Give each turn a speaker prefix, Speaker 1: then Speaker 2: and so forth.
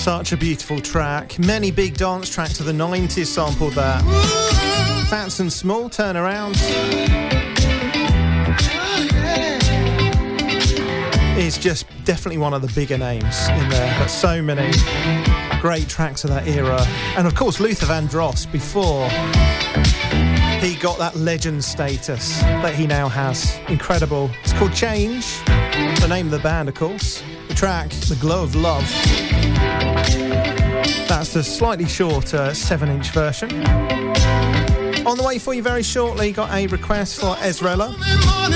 Speaker 1: Such a beautiful track. Many big dance tracks of the 90s sampled that. Fats and Small, Turn Around. It's just definitely one of the bigger names in there, but so many great tracks of that era. And of course Luther Vandross, before he got that legend status that he now has. Incredible. It's called Change, the name of the band of course. The track, The Glow of Love. That's the slightly shorter 7-inch version. On the way for you very shortly, got a request for Ezrella.